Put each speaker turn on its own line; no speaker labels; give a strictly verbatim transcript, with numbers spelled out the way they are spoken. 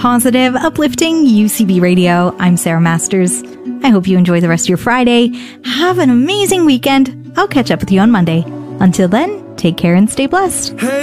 positive, uplifting U C B Radio. I'm Sarah Masters. I hope you enjoy the rest of your Friday. Have an amazing weekend. I'll catch up with you on Monday. Until then, take care and stay blessed.
Hey.